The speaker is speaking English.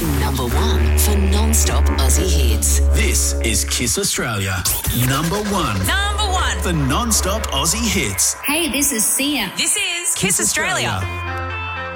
Number 1 for non-stop Aussie hits. This is Kiss Australia. Number 1 for non-stop Aussie hits. Hey, this is Sia. This is Kiss Australia.